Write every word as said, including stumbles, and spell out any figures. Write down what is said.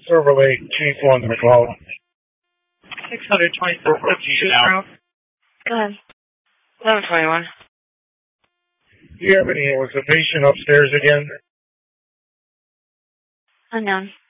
Silver Lake, Chief one, McCall. six twenty-four, shoot out. Go ahead. eleven twenty-one. Do you have any, was the patient upstairs again? Unknown.